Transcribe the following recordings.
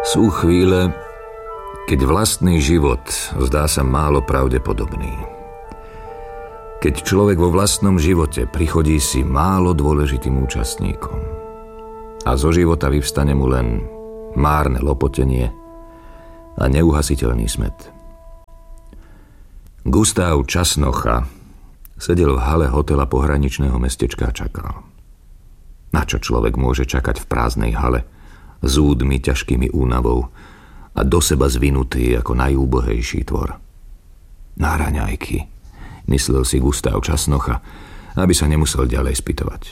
Sú chvíle, keď vlastný život zdá sa málo pravdepodobný. Keď človek vo vlastnom živote prichodí si málo dôležitým účastníkom a zo života vyvstane mu len márne lopotenie a neuhasiteľný smäd. Gustav Časnocha sedel v hale hotela pohraničného mestečka a čakal. Na čo človek môže čakať v prázdnej hale, s údmi ťažkými únavou a do seba zvinutý ako najúbohejší tvor? Na raňajky, myslel si Gustav Časnocha, aby sa nemusel ďalej spytovať.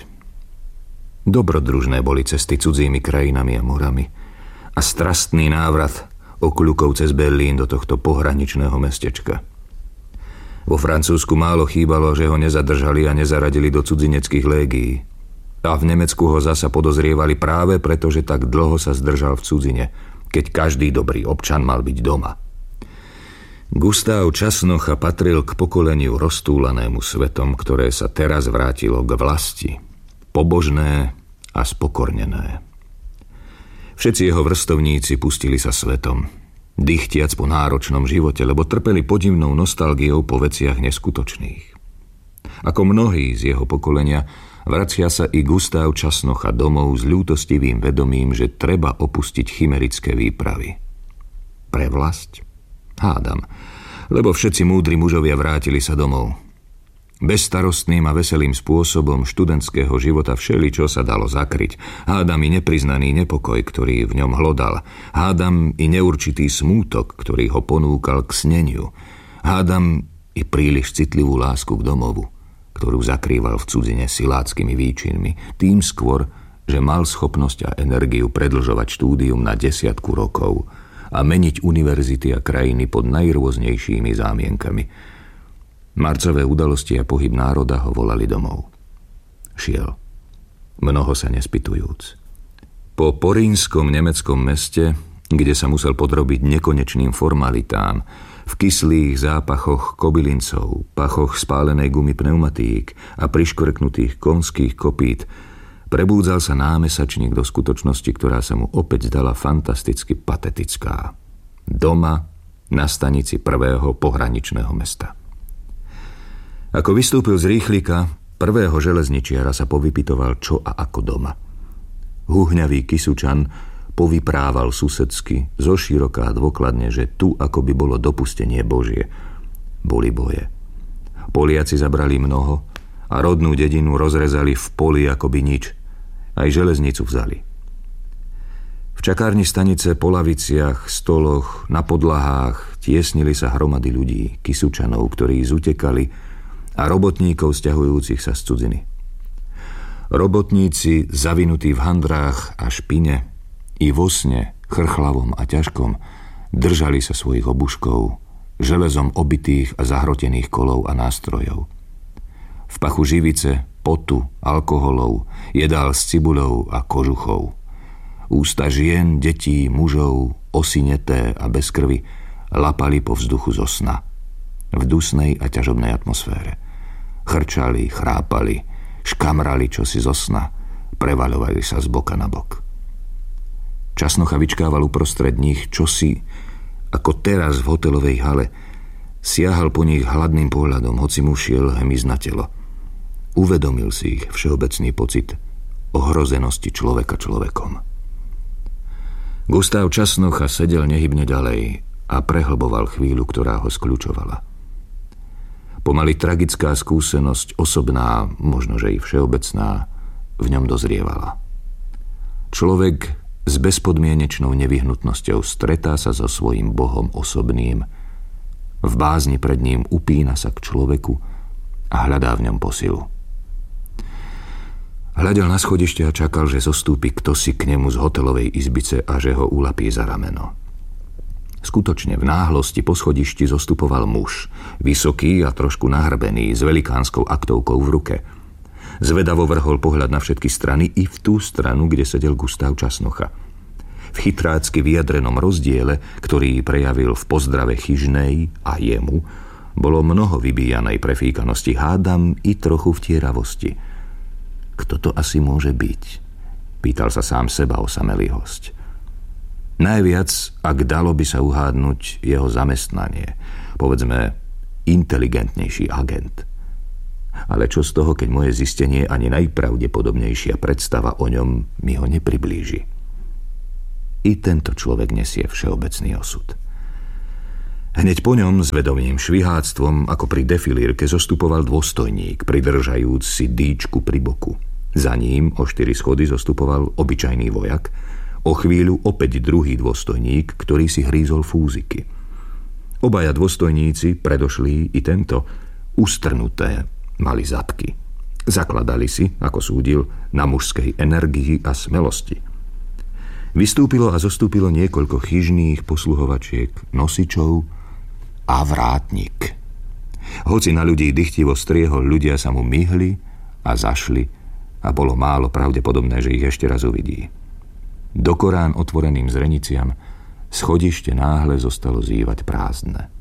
Dobrodružné boli cesty cudzími krajinami a morami a strastný návrat okľukov cez Berlín do tohto pohraničného mestečka. Vo Francúzsku málo chýbalo, že ho nezadržali a nezaradili do cudzineckých légií. A v Nemecku ho zasa podozrievali práve preto, že tak dlho sa zdržal v cudzine, keď každý dobrý občan mal byť doma. Gustav Časnocha patril k pokoleniu roztúlanému svetom, ktoré sa teraz vrátilo k vlasti, pobožné a spokornené. Všetci jeho vrstovníci pustili sa svetom, dychtiac po náročnom živote, lebo trpeli podivnou nostalgiou po veciach neskutočných. Ako mnohí z jeho pokolenia, vracia sa i Gustav Časnocha domov s ľútostivým vedomím, že treba opustiť chimerické výpravy. Pre vlasť? Hádam, lebo všetci múdri mužovia vrátili sa domov. Bezstarostným a veselým spôsobom študentského života všeličo sa dalo zakryť. Hádam i nepriznaný nepokoj, ktorý v ňom hlodal. Hádam i neurčitý smútok, ktorý ho ponúkal k sneniu. Hádam i príliš citlivú lásku k domovu, ktorú zakrýval v cudzine siláckými výčinmi, tým skôr, že mal schopnosť a energiu predĺžovať štúdium na 10 rokov a meniť univerzity a krajiny pod najrôznejšími zámienkami. Marcové udalosti a pohyb národa ho volali domov. Šiel, mnoho sa nespytujúc. Po porínskom nemeckom meste, kde sa musel podrobiť nekonečným formalitám, v kyslých zápachoch kobylincov, pachoch spálenej gumy pneumatík a priškvrknutých konských kopít, prebúdzal sa námesačník do skutočnosti, ktorá sa mu opäť zdala fantasticky patetická. Doma na stanici prvého pohraničného mesta. Ako vystúpil z rýchlika, prvého železničiara sa povypitoval čo a ako doma. Huhňavý Kysučan povyprával susedsky, zoširoka a dôkladne, že tu akoby bolo dopustenie Božie. Boli boje. Poliaci zabrali mnoho a rodnú dedinu rozrezali v poli akoby nič. Aj železnicu vzali. V čakárni stanice, po laviciach, stoloch, na podlahách tiesnili sa hromady ľudí, Kysučanov, ktorí zutekali, a robotníkov sťahujúcich sa z cudziny. Robotníci, zavinutí v handrách a špine, i vo sne, chrchlavom a ťažkom, držali sa svojich obuškov, železom obitých a zahrotených kolov a nástrojov. V pachu živice, potu, alkoholov, jedál s cibuľou a kožuchou. Ústa žien, detí, mužov, osineté a bez krvi, lapali po vzduchu zo sna, v dusnej a ťažobnej atmosfére. Chrčali, chrápali, škamrali čosi zo sna, prevaľovali sa z boka na bok. Časnocha vyčkával uprostred nich čosi, ako teraz v hotelovej hale, siahal po nich hladným pohľadom, hoci mu šiel hmyz na telo. Uvedomil si ich všeobecný pocit ohrozenosti človeka človekom. Gustav Časnocha sedel nehybne ďalej a prehlboval chvíľu, ktorá ho skľučovala. Pomaly tragická skúsenosť, osobná, možno že i všeobecná, v ňom dozrievala. Človek s bezpodmienečnou nevyhnutnosťou stretá sa so svojím Bohom osobným, v bázni pred ním upína sa k človeku a hľadá v ňom posilu. Hľadel na schodište a čakal, že zostúpi ktosi k nemu z hotelovej izbice a že ho ulapí za rameno. Skutočne v náhlosti po schodišti zostupoval muž, vysoký a trošku nahrbený, s velikánskou aktovkou v ruke. Zvedavo vrhol pohľad na všetky strany i v tú stranu, kde sedel Gustav Časnocha. V chytrácky vyjadrenom rozdiele, ktorý prejavil v pozdrave chyžnej a jemu, bolo mnoho vybíjanej prefíkanosti, hádam i trochu vtieravosti. Kto to asi môže byť? Pýtal sa sám seba osamelý hosť. Najviac, ak dalo by sa uhádnuť jeho zamestnanie, povedzme inteligentnejší agent. Ale čo z toho, keď moje zistenie ani najpravdepodobnejšia predstava o ňom mi ho nepriblíži? I tento človek nesie všeobecný osud. Hneď po ňom s vedomým šviháctvom, ako pri defilírke, zostupoval dôstojník, pridržajúc si dýčku pri boku. Za ním o 4 schody zostupoval obyčajný vojak, o chvíľu opäť druhý dôstojník, ktorý si hrízol fúziky. Obaja dôstojníci, predošlí i tento, ustrnuté, mali zadky. Zakladali si, ako súdil, na mužskej energii a smelosti. Vystúpilo a zostúpilo niekoľko chyžných posluhovačiek, nosičov a vrátnik. Hoci na ľudí dychtivo striehol, ľudia sa mu myhli a zašli a bolo málo pravdepodobné, že ich ešte raz uvidí. Do Korán otvoreným zreniciam schodište náhle zostalo zývať prázdne.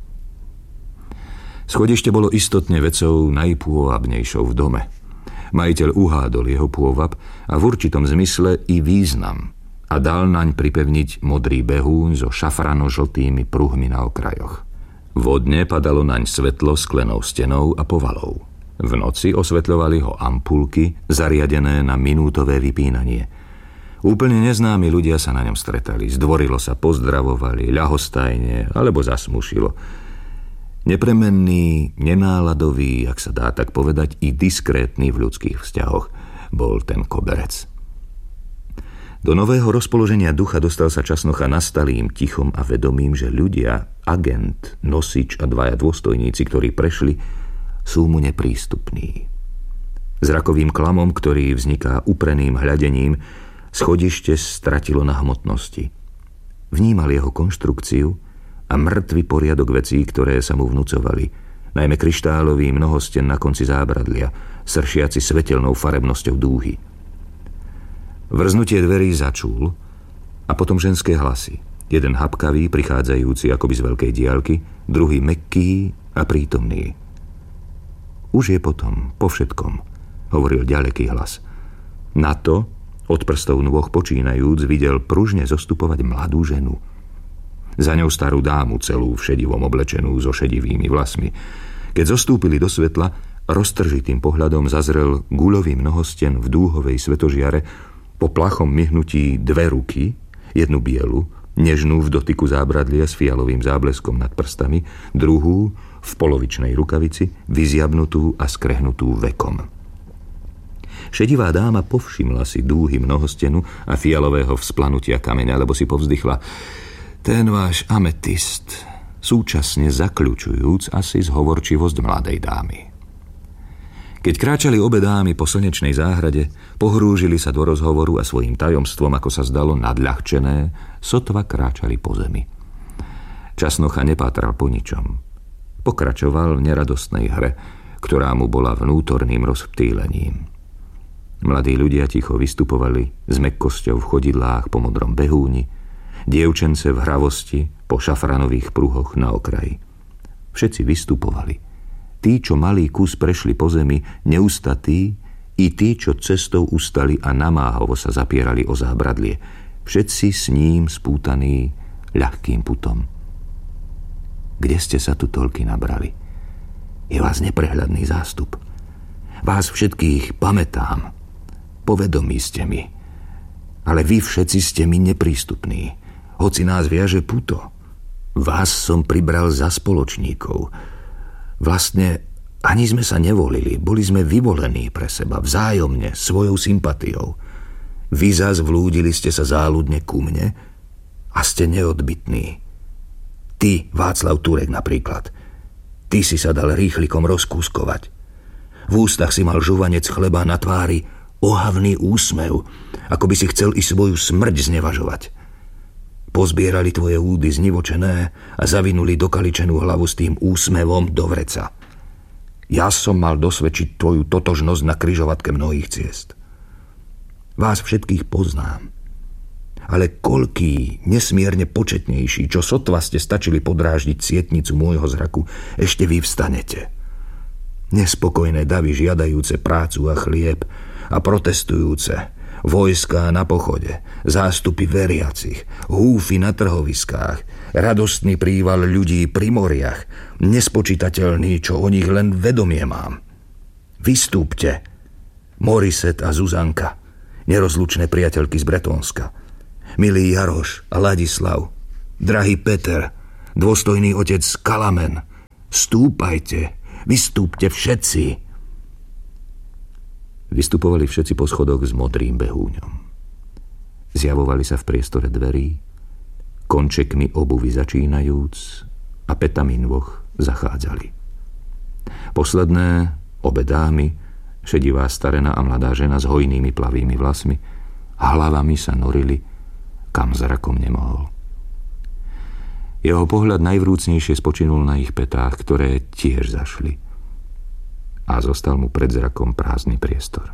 Schodište bolo istotne vecou najpôvabnejšou v dome. Majiteľ uhádol jeho pôvab a v určitom zmysle i význam a dal naň pripevniť modrý behún so šafrano-žltými pruhmi na okrajoch. Vodne padalo naň svetlo sklenou stenou a povalou. V noci osvetľovali ho ampulky, zariadené na minútové vypínanie. Úplne neznámi ľudia sa na ňom stretali, zdvorilo sa pozdravovali, ľahostajne alebo zasmušilo. Nepremenný, nenáladový, ak sa dá tak povedať, i diskrétny v ľudských vzťahoch bol ten koberec. Do nového rozpoloženia ducha dostal sa časnocha nastalým tichom a vedomím, že ľudia, agent, nosič a dvaja dôstojníci, ktorí prešli, sú mu neprístupní. Zrakovým klamom, ktorý vzniká upreným hľadením, schodište stratilo na hmotnosti. Vnímal jeho konštrukciu a mŕtvy poriadok vecí, ktoré sa mu vnúcovali, najmä kryštálový mnohosten na konci zábradlia, sršiaci svetelnou farebnosťou dúhy. Vrznutie dverí začul a potom ženské hlasy. Jeden hapkavý, prichádzajúci akoby z veľkej diaľky, druhý mäkký a prítomný. Už je potom, po všetkom, hovoril ďaleký hlas. Na to, od prstov nôh počínajúc, videl pružne zostupovať mladú ženu. Za ňou starú dámu, celú v šedivom oblečenú so šedivými vlasmi. Keď zostúpili do svetla, roztržitým pohľadom zazrel guľový mnohosten v dúhovej svetožiare, po plachom myhnutí dve ruky, jednu bielu, nežnú v dotyku zábradlia s fialovým zábleskom nad prstami, druhú v polovičnej rukavici, vyziabnutú a skrehnutú vekom. Šedivá dáma povšimla si dúhy mnohostenu a fialového vzplanutia kameňa, lebo si povzdychla: ten váš ametist, súčasne zakľučujúc asi zhovorčivosť mladej dámy. Keď kráčali obe dámy po slnečnej záhrade, pohrúžili sa do rozhovoru a svojím tajomstvom, ako sa zdalo nadľahčené, sotva kráčali po zemi. Časnocha nepátral po ničom. Pokračoval v neradostnej hre, ktorá mu bola vnútorným rozptýlením. Mladí ľudia ticho vystupovali s mäkkosťou v chodidlách po modrom behúni, dievčence v hravosti po šafranových pruhoch na okraji. Všetci vystupovali. Tí, čo malý kus prešli po zemi, neustatí, i tí, čo cestou ustali a namáhovo sa zapierali o zábradlie. Všetci s ním spútaní ľahkým putom. Kde ste sa tu toľky nabrali? Je vás neprehľadný zástup. Vás všetkých pamätám. Povedomí ste mi. Ale vy všetci ste mi neprístupní. Hoci nás viaže puto. Vás som pribral za spoločníkov. Vlastne ani sme sa nevolili, boli sme vyvolení pre seba, vzájomne, svojou sympatiou. Vy zas vlúdili ste sa záľudne ku mne a ste neodbytní. Ty, Václav Turek napríklad, ty si sa dal rýchlikom rozkúskovať. V ústach si mal žuvanec chleba, na tvári ohavný úsmev, ako by si chcel i svoju smrť znevažovať. Pozbierali tvoje údy znivočené a zavinuli dokaličenú hlavu s tým úsmevom do vreca. Ja som mal dosvedčiť tvoju totožnosť na križovatke mnohých ciest. Vás všetkých poznám, ale koľký nesmierne početnejší, čo sotva ste stačili podráždiť sietnicu môjho zraku, ešte vy vstanete. Nespokojné davy žiadajúce prácu a chlieb a protestujúce, Vojská na pochode, zástupy veriacich, húfy na trhoviskách, radostný príval ľudí pri moriach, nespočítateľný, čo o nich len vedomie mám. Vystúpte, Moriset a Zuzanka, nerozlučné priateľky z Bretónska, milý Jaroš a Ladislav, drahý Peter, dôstojný otec Kalamen, stúpajte, vystúpte všetci. Vystupovali všetci po schodoch s modrým behúňom. Zjavovali sa v priestore dverí, končekmi obuvy začínajúc a petami nôh zachádzali. Posledné, obe dámy, šedivá starena a mladá žena s hojnými plavými vlasmi, hlavami sa norili, kam zrakom nemohol. Jeho pohľad najvrúcnejšie spočinul na ich petách, ktoré tiež zašli, a zostal mu pred zrakom prázdny priestor.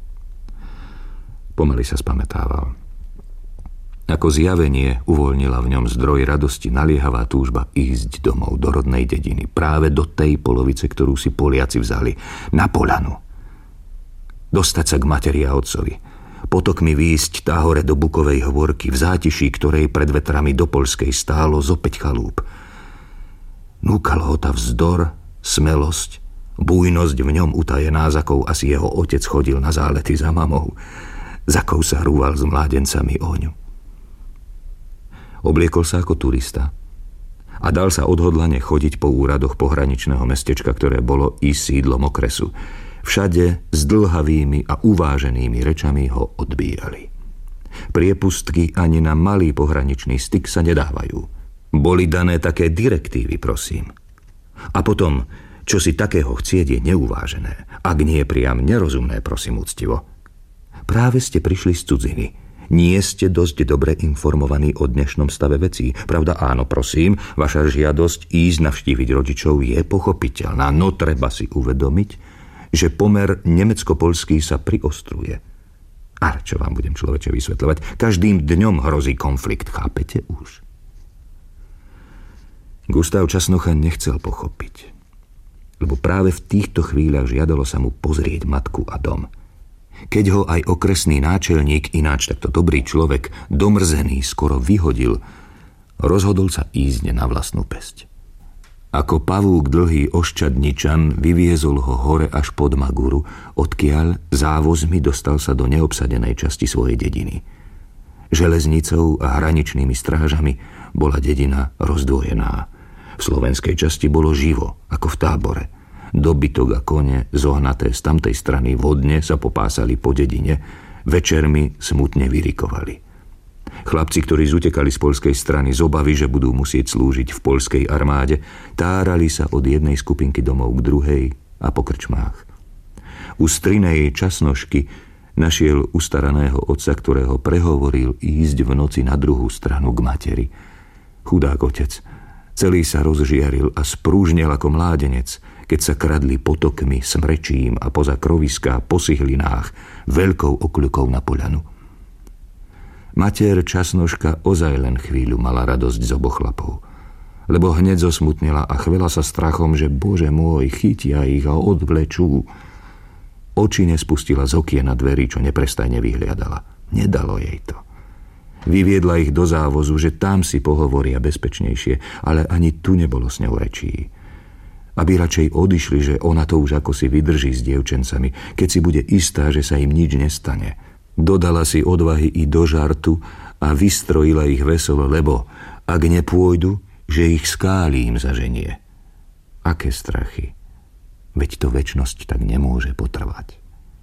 Pomaly sa spamätával. Ako zjavenie uvoľnila v ňom zdroj radosti naliehavá túžba ísť domov do rodnej dediny, práve do tej polovice, ktorú si Poliaci vzali, na Poľanu. Dostať sa k materi a otcovi, potokmi výjsť táhore do Bukovej Hôrky, v zátiší, ktorej pred vetrami do Poľskej stálo zo 5 chalúp. Núkal ho tá vzdor, smelosť, bujnosť v ňom utajená, za kou asi jeho otec chodil na zálety za mamou, za kou sa hrúval s mládencami oňu. Obliekol sa ako turista a dal sa odhodlane chodiť po úradoch pohraničného mestečka, ktoré bolo i sídlom okresu. Všade s dĺhavými a uváženými rečami ho odbírali. Priepustky ani na malý pohraničný styk sa nedávajú. Boli dané také direktívy, prosím. A potom, čo si takého chcieť, je neuvážené, ak nie priam nerozumné, prosím úctivo. Práve ste prišli z cudziny. Nie ste dosť dobre informovaní o dnešnom stave vecí. Pravda, áno, prosím, vaša žiadosť ísť navštíviť rodičov je pochopiteľná, no treba si uvedomiť, že pomer nemecko-poľský sa priostruje. Ale čo vám budem, človeče, vysvetľovať? Každým dňom hrozí konflikt, chápete už? Gustav Časnocha nechcel pochopiť, lebo práve v týchto chvíľach žiadalo sa mu pozrieť matku a dom. Keď ho aj okresný náčelník, ináč takto dobrý človek, domrzený, skoro vyhodil, rozhodol sa ísť na vlastnú pesť. Ako pavúk dlhý oščadničan vyviezol ho hore až pod Maguru, odkiaľ závozmi dostal sa do neobsadenej časti svojej dediny. Železnicou a hraničnými strážami bola dedina rozdvojená. V slovenskej časti bolo živo, ako v tábore. Dobytok a kone, zohnaté z tamtej strany vodne, sa popásali po dedine, večermi smutne vyrikovali. Chlapci, ktorí zutekali z poľskej strany z obavy, že budú musieť slúžiť v poľskej armáde, tárali sa od jednej skupinky domov k druhej a po krčmách. U strinej Časnošky našiel ustaraného otca, ktorého prehovoril ísť v noci na druhú stranu k materi. Chudák otec, celý sa rozžiaril a sprúžnel ako mládenec, keď sa kradli potokmi, smrečím a poza kroviská po sihlinách veľkou okľukou na Poľanu. Mater Časnoška ozaj len chvíľu mala radosť z oboch chlapov, lebo hneď zosmutnila a chvela sa strachom, že Bože môj, chytia ich a odvlečú. Oči nespustila z okiena dverí, čo neprestajne vyhliadala. Nedalo jej to. Vyviedla ich do závozu, že tam si pohovoria bezpečnejšie, ale ani tu nebolo s ňou rečí. Aby radšej odišli, že ona to už ako si vydrží s dievčencami, keď si bude istá, že sa im nič nestane. Dodala si odvahy i do žartu a vystrojila ich veselo, lebo ak nepôjdu, že ich skálím zaženie. Aké strachy! Veď to večnosť tak nemôže potrvať.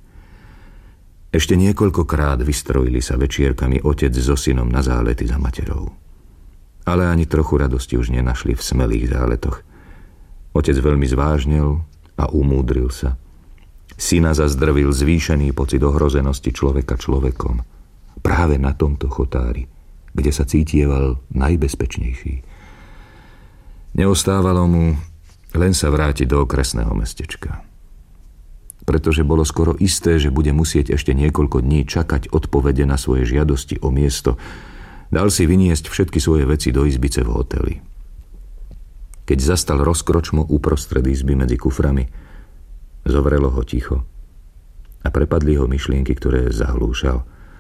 Ešte niekoľkokrát vystrojili sa večierkami otec so synom na zálety za materou. Ale ani trochu radosti už nenašli v smelých záletoch. Otec veľmi zvážnel a umúdril sa. Syna zazdrvil zvýšený pocit ohrozenosti človeka človekom. Práve na tomto chotári, kde sa cítieval najbezpečnejší. Neostávalo mu len sa vrátiť do okresného mestečka. Pretože bolo skoro isté, že bude musieť ešte niekoľko dní čakať odpovede na svoje žiadosti o miesto, dal si vyniesť všetky svoje veci do izbice v hoteli. Keď zastal rozkročmo uprostred izby medzi kuframi, zovrelo ho ticho a prepadli ho myšlienky, ktoré zahlúšal.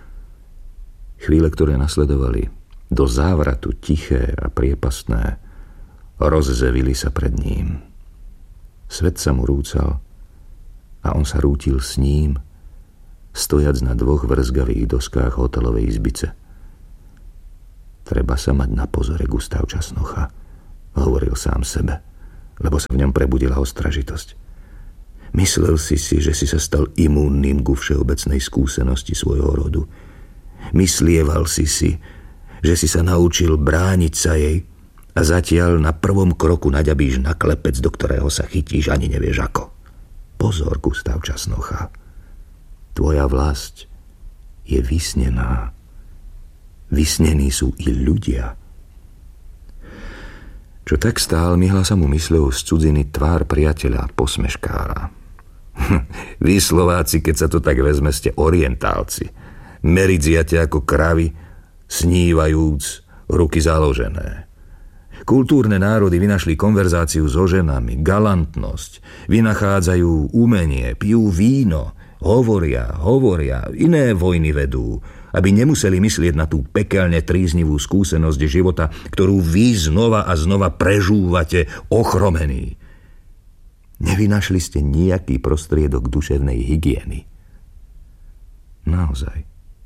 Chvíle, ktoré nasledovali, do závratu tiché a priepastné, rozzevili sa pred ním. Svet sa mu rúcal a on sa rútil s ním, stojac na 2 vrzgavých doskách hotelovej izbice. Treba sa mať na pozore, Gustav Časnocha, hovoril sám sebe, lebo sa v ňom prebudila ostražitosť. Myslel si, že si sa stal imúnnym ku všeobecnej skúsenosti svojho rodu. Myslieval si, že si sa naučil brániť sa jej a zatiaľ na prvom kroku naďabíš na klepec, do ktorého sa chytíš, ani nevieš ako. Pozor, Gustav Časnocha. Tvoja vlast je vysnená. Vysnení sú i ľudia. Čo tak stál, myhla sa mu mysľou z cudziny tvár priateľa, posmeškára. Vy Slováci, keď sa to tak vezme, ste orientálci. Meridziate ako kravy, snívajúc, ruky založené. Kultúrne národy vynašli konverzáciu so ženami, galantnosť, vynachádzajú umenie, pijú víno, hovoria, iné vojny vedú, aby nemuseli myslieť na tú pekelne tríznivú skúsenosť života, ktorú vy znova a znova prežúvate ochromení. Nevynašli ste nejaký prostriedok duševnej hygieny. Naozaj.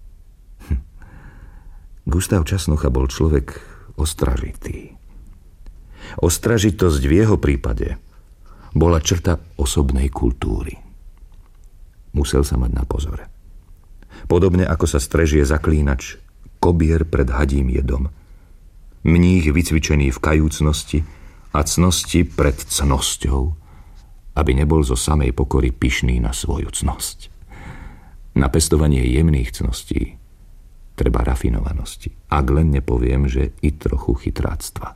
Gustav Časnocha bol človek ostražitý. Ostražitosť v jeho prípade bola črta osobnej kultúry. Musel sa mať na pozore. Podobne ako sa strežie zaklínač kobier pred hadím jedom. Mních vycvičený v kajúcnosti a cnosti pred cnosťou, aby nebol zo samej pokory pyšný na svoju cnosť. Na pestovanie jemných cností treba rafinovanosti. Ak len nepoviem, že i trochu chytráctva.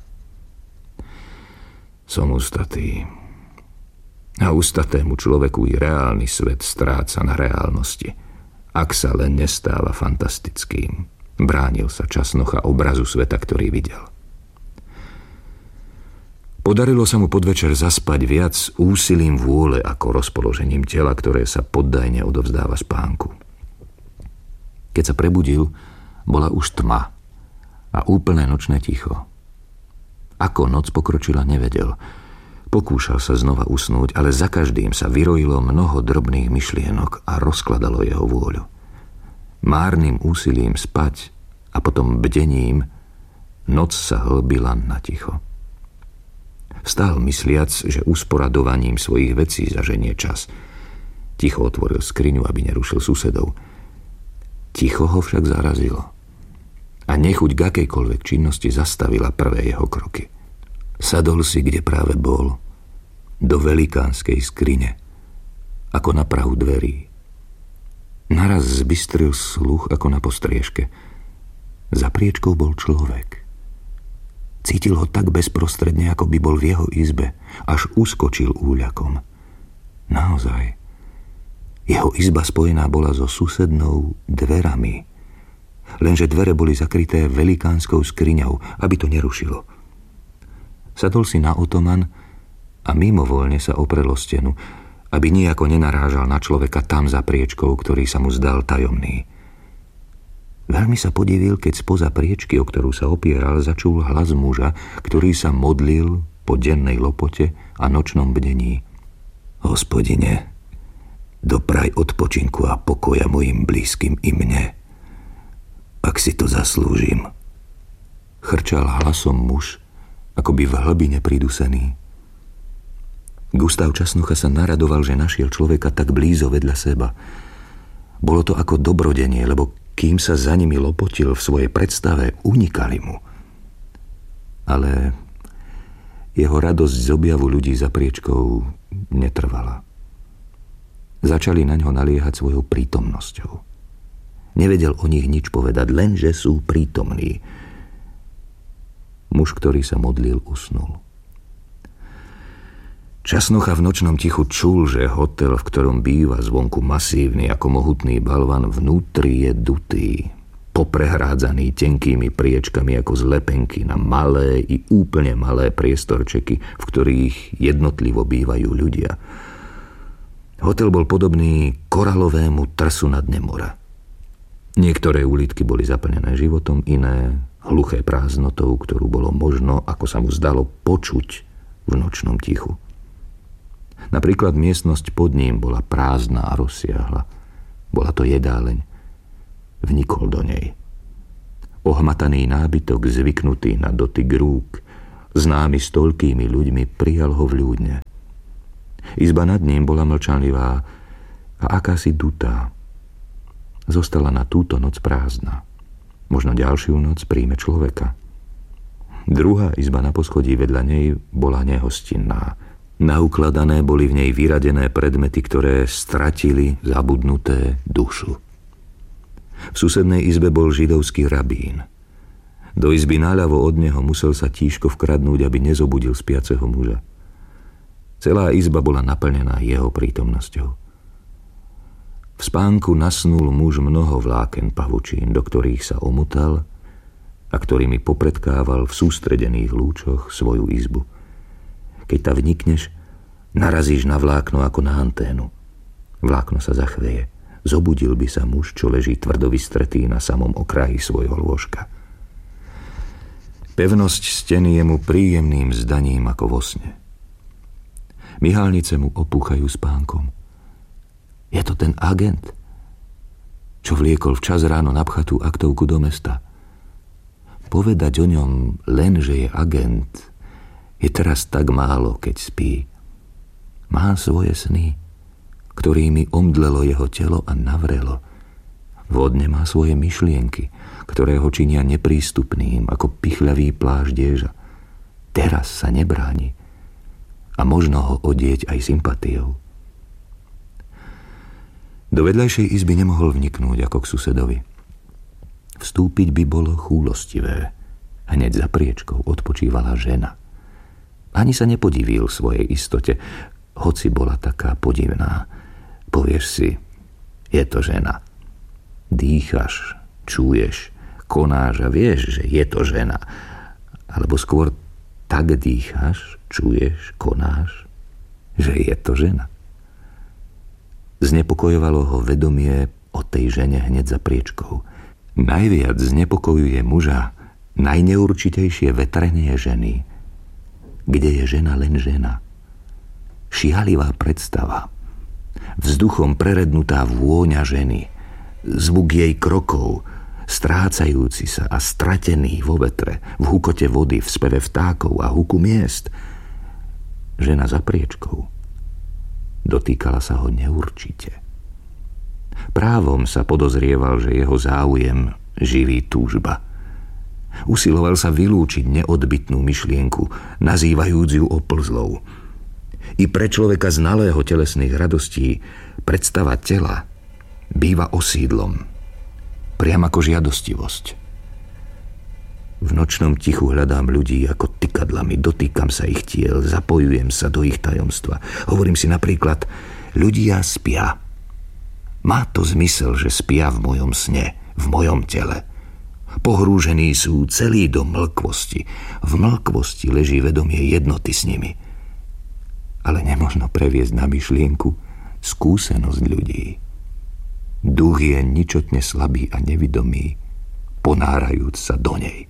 Som ústatý. A ústatému človeku i reálny svet stráca na reálnosti, ak sa len nestáva fantastickým. Bránil sa Časnocha obrazu sveta, ktorý videl. Podarilo sa mu podvečer zaspať viac úsilím vôle ako rozpoložením tela, ktoré sa poddajne odovzdáva spánku. Keď sa prebudil, bola už tma a úplné nočné ticho. Ako noc pokročila, nevedel. Pokúšal sa znova usnúť, ale za každým sa vyrojilo mnoho drobných myšlienok a rozkladalo jeho vôľu. Márnym úsilím spať a potom bdením noc sa hlbila na ticho. Vstal mysliac, že usporadovaním svojich vecí zaženie čas. Ticho otvoril skriňu, aby nerušil susedov. Ticho ho však zarazilo. A nechuť k akejkoľvek činnosti zastavila prvé jeho kroky. Sadol si, kde práve bol, do velikánskej skrine, ako na prahu dverí. Naraz zbystril sluch ako na postriežke. Za priečkou bol človek. Cítil ho tak bezprostredne, ako by bol v jeho izbe, až uskočil úľakom. Naozaj. Jeho izba spojená bola so susednou dverami. Lenže dvere boli zakryté velikánskou skriňou, aby to nerušilo. Sadol si na otoman a mimovoľne sa oprel o stenu, aby nijako nenarážal na človeka tam za priečkou, ktorý sa mu zdal tajomný. Veľmi sa podivil, keď spoza priečky, o ktorú sa opieral, začul hlas muža, ktorý sa modlil po dennej lopote a nočnom bdení. Hospodine, dopraj odpočinku a pokoja mojim blízkym i mne, ak si to zaslúžim. Chrčal hlasom muž, akoby v hlbine pridusený. Gustav Časnocha sa naradoval, že našiel človeka tak blízo vedľa seba. Bolo to ako dobrodenie, lebo kým sa za nimi lopotil v svojej predstave, unikali mu. Ale jeho radosť z objavu ľudí za priečkou netrvala. Začali na ňo naliehať svojou prítomnosťou. Nevedel o nich nič povedať, len že sú prítomní. Muž, ktorý sa modlil, usnul. Časnocha v nočnom tichu čul, že hotel, v ktorom býva zvonku masívny ako mohutný balvan, vnútri je dutý, poprehrádzaný tenkými priečkami ako z lepenky na malé i úplne malé priestorčeky, v ktorých jednotlivo bývajú ľudia. Hotel bol podobný koralovému trsu na dne mora. Niektoré ulitky boli zaplnené životom, iné hluché prázdnotou, ktorú bolo možno, ako sa mu zdalo, počuť v nočnom tichu. Napríklad miestnosť pod ním bola prázdna a rozsiahla. Bola to jedáleň. Vnikol do nej. Ohmataný nábytok, zvyknutý na dotyk rúk, známy s toľkými ľuďmi, prijal ho vľúdne. Izba nad ním bola mlčanlivá a akási dutá. Zostala na túto noc prázdna. Možno ďalšiu noc príjme človeka. Druhá izba na poschodí vedľa nej bola nehostinná. Naukladané boli v nej vyradené predmety, ktoré stratili zabudnuté dušu. V susednej izbe bol židovský rabín. Do izby naľavo od neho musel sa tížko vkradnúť, aby nezobudil spiaceho muža. Celá izba bola naplnená jeho prítomnosťou. V spánku nasnul muž mnoho vláken pavučín, do ktorých sa omotal a ktorými popredkával v sústredených lúčoch svoju izbu. Keď tam vnikneš, narazíš na vlákno ako na anténu. Vlákno sa zachveje. Zobudil by sa muž, čo leží tvrdo vystretý na samom okraji svojho lôžka. Pevnosť steny je mu príjemným zdaním ako vo sne. Myhalnice mu opúchajú spánkom. Je to ten agent, čo vliekol včas ráno napchatú aktovku do mesta. Povedať o ňom len, že je agent, je teraz tak málo, keď spí. Má svoje sny, ktorými omdlelo jeho telo a navrelo. Vodne má svoje myšlienky, ktoré ho činia neprístupným, ako pichľavý plášť ježa. Teraz sa nebráni a možno ho odieť aj sympatiou. Do vedľajšej izby nemohol vniknúť ako k susedovi. Vstúpiť by bolo chúlostivé. Hneď za priečkou odpočívala žena. Ani sa nepodivil svojej istote, hoci bola taká podivná. Povieš si, je to žena. Dýchaš, čuješ, konáš a vieš, že je to žena. Alebo skôr tak dýchaš, čuješ, konáš, že je to žena. Znepokojovalo ho vedomie o tej žene hneď za priečkou. Najviac znepokojuje muža najneurčitejšie vetrenie ženy, kde je žena len žena. Šialivá predstava, vzduchom prerednutá vôňa ženy, zvuk jej krokov, strácajúci sa a stratený vo vetre, v hukote vody, v speve vtákov a huku miest. Žena za priečkou. Dotýkala sa ho neurčite. Právom sa podozrieval, že jeho záujem živí túžba. Usiloval sa vylúčiť neodbytnú myšlienku, nazývajúc ju oplzlou. I pre človeka znalého telesných radostí predstava tela býva osídlom, priam ako žiadostivosť. V nočnom tichu hľadám ľudí ako tykadlami, dotýkam sa ich tiel, zapojujem sa do ich tajomstva. Hovorím si napríklad, ľudia spia. Má to zmysel, že spia v mojom sne, v mojom tele. Pohrúžení sú celí do mlkvosti. V mlkvosti leží vedomie jednoty s nimi. Ale nemožno previesť na myšlienku skúsenosť ľudí. Duch je ničotne slabý a nevidomý, ponárajúc sa do nej.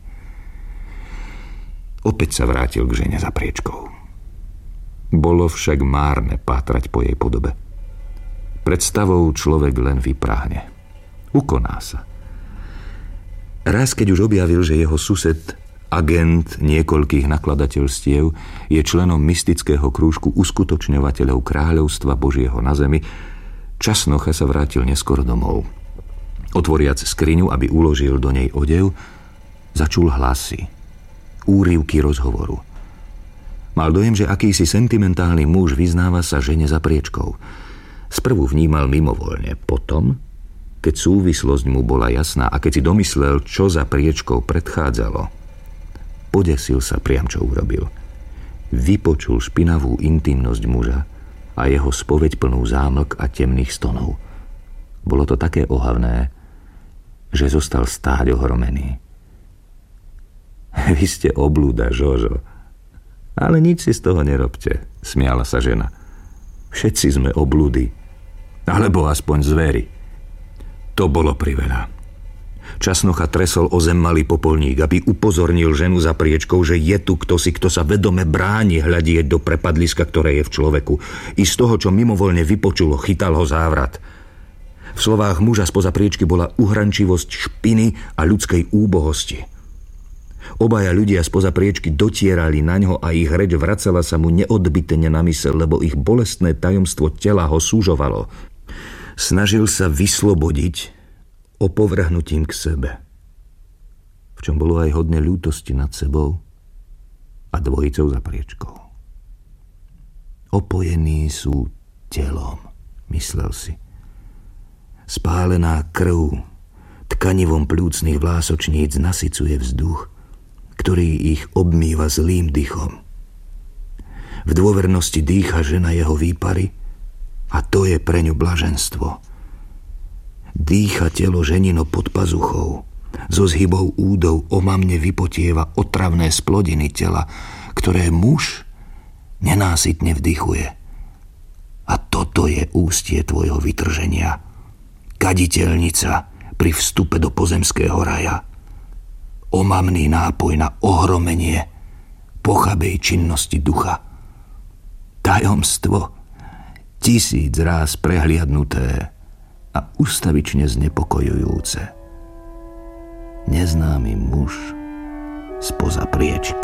Opäť sa vrátil k žene za priečkou. Bolo však márne pátrať po jej podobe. Predstavou človek len vypráhne. Ukoná sa. Raz, keď už objavil, že jeho sused, agent niekoľkých nakladateľstiev, je členom mystického krúžku uskutočňovateľov kráľovstva Božieho na zemi, časnocha sa vrátil neskoro domov. Otvoriac skriňu, aby uložil do nej odev, začul hlasy, úryvky rozhovoru. Mal dojem, že akýsi sentimentálny muž vyznáva sa žene za priečkou. Sprvu vnímal mimovoľne, potom, keď súvislosť mu bola jasná a keď si domyslel, čo za priečkou predchádzalo, podesil sa priam, čo urobil. Vypočul špinavú intimnosť muža a jeho spoveď plnú zámlk a temných stonov. Bolo to také ohavné, že zostal stáť ohromený. Vy ste oblúda, Žožo. Ale nič si z toho nerobte, smiala sa žena. Všetci sme oblúdy. Alebo aspoň zvery. To bolo priveľa. Časnocha tresol o zem malý popolník, aby upozornil ženu za priečkou, že je tu kto sa vedome bráni hľadieť do prepadliska, ktoré je v človeku. I z toho, čo mimovoľne vypočulo, chytal ho závrat. V slovách muža spoza priečky bola uhrančivosť špiny a ľudskej úbohosti. Obaja ľudia spoza priečky dotierali naňho a ich reč vracala sa mu neodbitene na myseľ, lebo ich bolestné tajomstvo tela ho súžovalo. Snažil sa vyslobodiť opovrhnutím k sebe, v čom bolo aj hodne ľútosti nad sebou a dvojicou za priečkou. Opojení sú telom, myslel si. Spálená krv tkanivom plúcnych vlásočníc nasycuje vzduch, ktorý ich obmýva zlým dychom. V dôvernosti dýcha žena jeho výpary a to je pre ňu blaženstvo. Dýcha telo ženino pod pazuchou, so zhybou údov omamne vypotieva otravné splodiny tela, ktoré muž nenásytne vdychuje. A toto je ústie tvojho vytrženia. Kaditeľnica pri vstupe do pozemského raja. Omamný nápoj na ohromenie pochabej činnosti ducha. Tajomstvo 1000 ráz prehliadnuté a ustavične znepokojujúce. Neznámy muž spoza priečky.